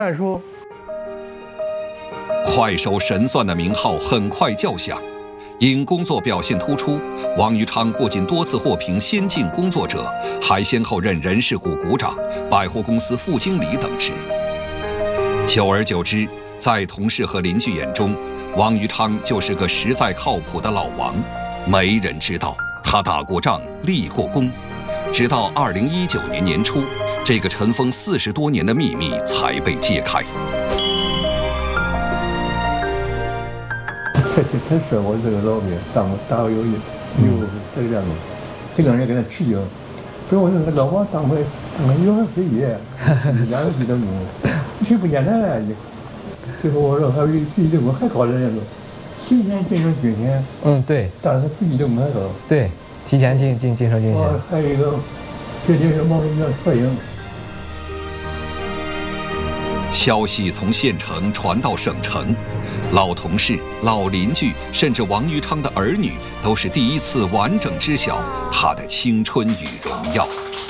再说， 快手神算的名号很快叫响。因工作表现突出，王于昌不仅多次获评先进工作者，还先后任人事股股长、百货公司副经理等职。久而久之，在同事和邻居眼中，王于昌就是个实在靠谱的老王。没人知道他打过仗、立过功，直到2019年年初，这个尘封40多年的秘密才被揭开。 他说我这个老命大有这个样子，这个人跟他取经，给我那个老王当回有人非议，2个几的工，挺不简单了。最后我说还比这个还高的人子，提前晋升军衔。 对。 但是他比这个还高。 对，提前晋升军衔。 还有一个，这就是毛主席摄影。 消息从县城传到省城，老同事、老邻居，甚至王于昌的儿女，都是第一次完整知晓他的青春与荣耀。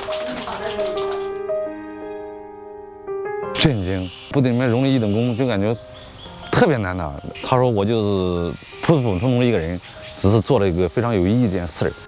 震惊！部队里面荣立1等功，就感觉特别难拿。他说我就是普普通通的一个人，只是做了一个非常有意义的一件事儿。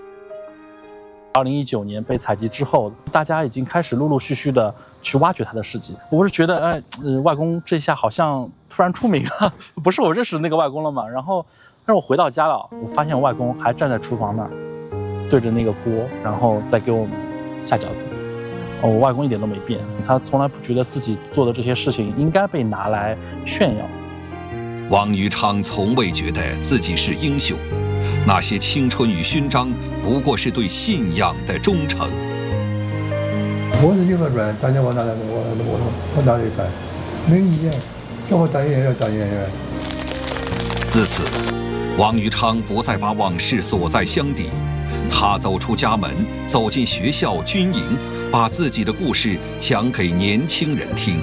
2019年被采集之后，大家已经开始陆陆续续的去挖掘他的事迹。我是觉得，外公这下好像突然出名了，不是我认识的那个外公了嘛。然后，但是我回到家了，我发现我外公还站在厨房那儿，对着那个锅，然后再给我们下饺子。我外公一点都没变，他从来不觉得自己做的这些事情应该被拿来炫耀。 王于昌从未觉得自己是英雄。那些青春与勋章，不过是对信仰的忠诚。 我是一个专，大家往哪来，我哪里干，没意见，叫我当演员当演员。 自此，王于昌不再把往事锁在箱底，他走出家门，走进学校、军营，把自己的故事讲给年轻人听。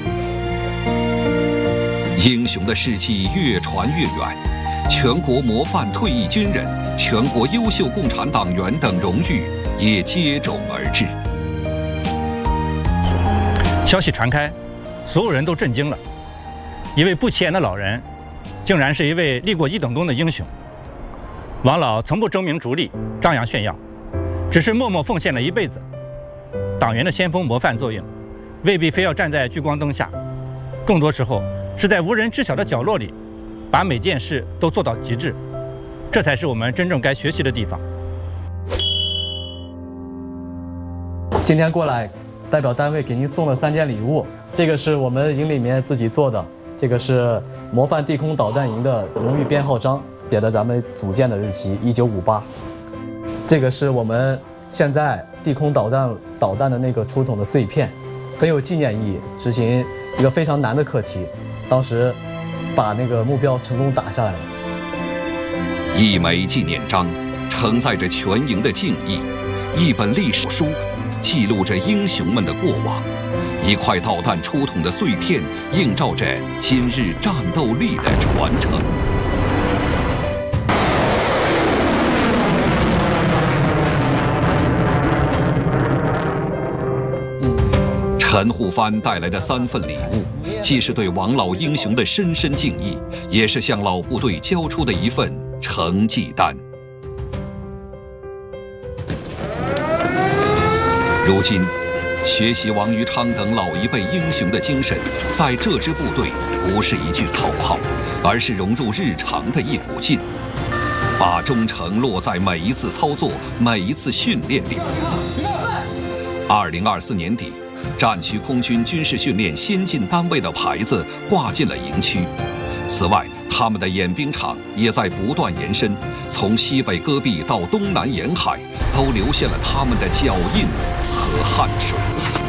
英雄的事迹越传越远。全国模范退役军人、全国优秀共产党员等荣誉也接踵而至。 消息传开，所有人都震惊了。一位不起眼的老人，竟然是一位立过1等功的英雄。王老从不争名逐利、张扬炫耀，只是默默奉献了一辈子。党员的先锋模范作用，未必非要站在聚光灯下，更多时候是在无人知晓的角落里。把每件事都做到极致，这才是我们真正该学习的地方。 今天过来，代表单位给您送了3件礼物，这个是我们营里面自己做的，这个是模范地空导弹营的荣誉编号章，写的咱们组建的日期1958。这个是我们现在地空导弹的那个出筒的碎片，很有纪念意义，执行一个非常难的课题，当时把那个目标成功打下来了。 一枚纪念章承载着全营的敬意，一本历史书记录着英雄们的过往，一块导弹出筒的碎片映照着今日战斗力的传承。陈护藩带来的3份礼物，既是对王老英雄的深深敬意，也是向老部队交出的一份成绩单。如今，学习王于昌等老一辈英雄的精神，在这支部队不是一句口号，而是融入日常的一股劲，把忠诚落在每一次操作、每一次训练里。2024年底，战区空军军事训练先进单位的牌子挂进了营区。此外，他们的演兵场也在不断延伸，从西北戈壁到东南沿海，都留下了他们的脚印和汗水。